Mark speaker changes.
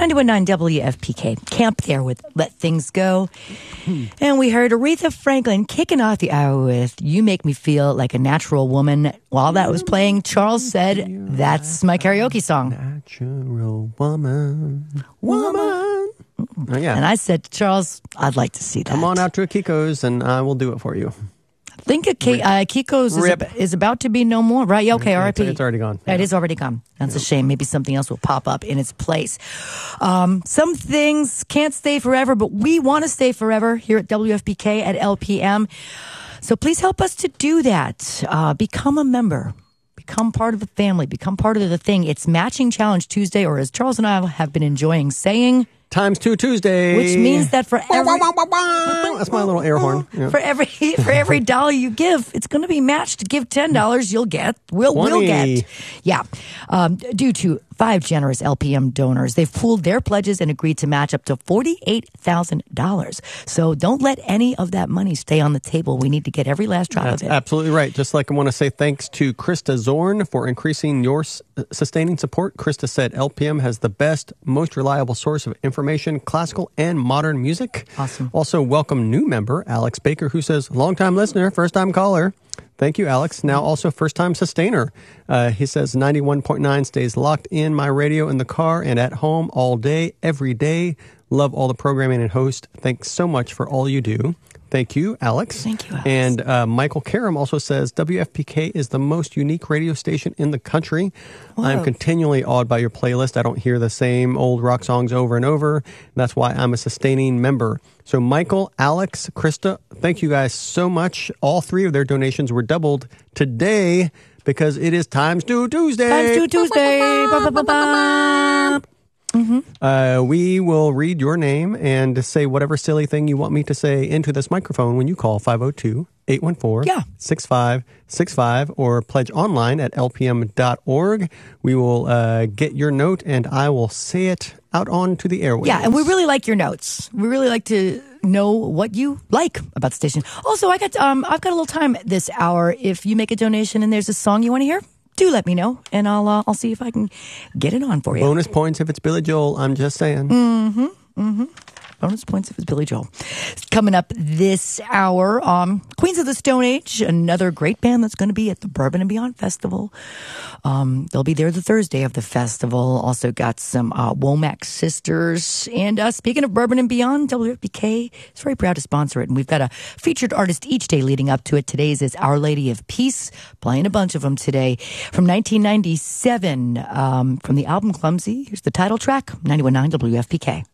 Speaker 1: 91.9 WFPK. Camp there with Let Things Go. And we heard Aretha Franklin kicking off the hour with You Make Me Feel Like a Natural Woman. While that was playing, Charles said, that's my karaoke song.
Speaker 2: Natural woman. Woman. Oh, yeah.
Speaker 1: And I said to Charles, I'd like to see that.
Speaker 2: Come on out to a Kiko's and I will do it for you.
Speaker 1: I think Kiko's is about to be no more, right? Yeah, okay, R.I.P.
Speaker 2: It's already gone.
Speaker 1: It is already gone. That's a shame. Maybe something else will pop up in its place. Some things can't stay forever, but we want to stay forever here at WFPK at LPM. So please help us to do that. Become a member. Become part of the family. Become part of the thing. It's Matching Challenge Tuesday, or as Charles and I have been enjoying saying,
Speaker 2: x2 Tuesday.
Speaker 1: Which means that for every...
Speaker 2: That's my little air horn. Yeah.
Speaker 1: For every dollar you give, it's going to be matched. Give $10, we'll get. Yeah. Due to 5 generous LPM donors, they've pooled their pledges and agreed to match up to $48,000. So don't let any of that money stay on the table. We need to get every last drop of it.
Speaker 2: That's absolutely right. Just like I want to say thanks to Krista Zorn for increasing your sustaining support. Krista said LPM has the best, most reliable source of information, classical and modern music.
Speaker 1: Awesome.
Speaker 2: Also, welcome new member, Alex Baker, who says, long-time listener, first-time caller. Thank you, Alex. Now also first-time sustainer. He says 91.9 stays locked in my radio in the car and at home all day, every day. Love all the programming and host. Thanks so much for all you do. Thank you, Alex.
Speaker 1: Thank you, Alex.
Speaker 2: And Michael Karam also says, WFPK is the most unique radio station in the country.
Speaker 1: Whoa.
Speaker 2: I'm continually awed by your playlist. I don't hear the same old rock songs over and over. That's why I'm a sustaining member. So Michael, Alex, Krista, thank you guys so much. All 3 of their donations were doubled today because it is Times 2 Tuesday.
Speaker 1: Times 2 Tuesday. Mm-hmm.
Speaker 2: We will read your name and say whatever silly thing you want me to say into this microphone when you call 502-814-6565 or pledge online at lpm.org. We will get your note and I will say it out onto the airwaves.
Speaker 1: Yeah, and we really like your notes. We really like to know what you like about the station. Also, I've got a little time this hour. If you make a donation and there's a song you want to hear, do let me know, and I'll see if I can get it on for you.
Speaker 2: Bonus points if it's Billy Joel, I'm just saying.
Speaker 1: Bonus points if it's Billy Joel. Coming up this hour, Queens of the Stone Age, another great band that's going to be at the Bourbon and Beyond Festival. They'll be there the Thursday of the festival. Also got some Womack Sisters. And speaking of Bourbon and Beyond, WFPK is very proud to sponsor it. And we've got a featured artist each day leading up to it. Today's is Our Lady of Peace, playing a bunch of them today. From 1997, from the album Clumsy, here's the title track, 91.9 WFPK.